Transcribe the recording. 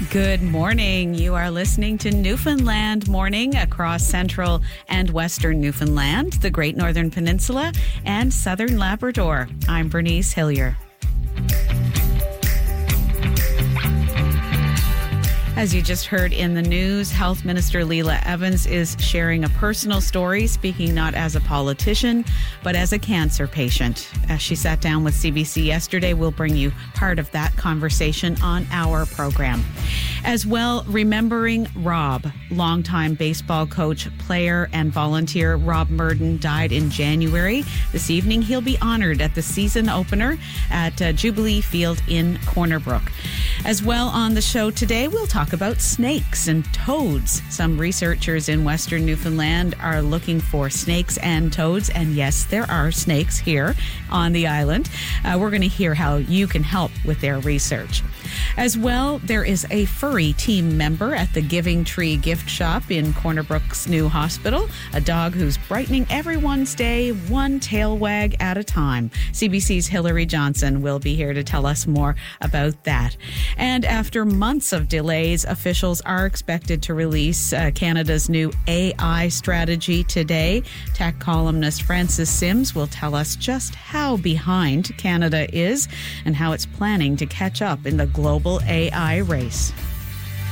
Good morning. You are listening to Newfoundland Morning across central and western Newfoundland, the Great Northern Peninsula, and southern Labrador. I'm Bernice Hillier. As you just heard in the news, Health Minister Leela Evans is sharing a personal story, speaking not as a politician, but as a cancer patient. As she sat down with CBC yesterday, we'll bring you part of that conversation on our program. As well, remembering Rob, longtime baseball coach, player, and volunteer Rob Murden died in January. This evening, he'll be honored at the season opener at Jubilee Field in Corner Brook. As well, on the show today, we'll talk about snakes and toads. Some researchers in Western Newfoundland are looking for snakes and toads, and yes, there are snakes here on the island. We're going to hear how you can help with their research. As well, there is a furry team member at the Giving Tree gift shop in Corner Brook's new hospital, a dog who's brightening everyone's day one tail wag at a time. CBC's Hillary Johnson will be here to tell us more about that. And after months of delays, officials are expected to release Canada's new AI strategy today. Tech columnist Francis Sims will tell us just how behind Canada is and how it's planning to catch up in the global AI race.